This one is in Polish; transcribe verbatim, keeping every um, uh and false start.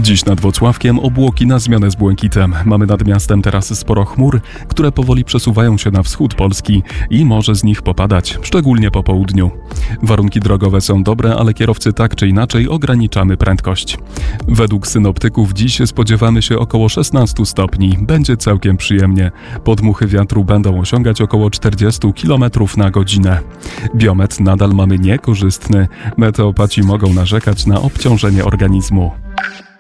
Dziś nad Włocławkiem obłoki na zmianę z błękitem. Mamy nad miastem teraz sporo chmur, które powoli przesuwają się na wschód Polski i może z nich popadać, szczególnie po południu. Warunki drogowe są dobre, ale kierowcy tak czy inaczej ograniczamy prędkość. Według synoptyków dziś spodziewamy się około szesnaście stopni. Będzie całkiem przyjemnie. Podmuchy wiatru będą osiągać około czterdzieści kilometrów na godzinę. Biometr nadal mamy niekorzystny. Meteopaci mogą narzekać na obciążenie organizmu.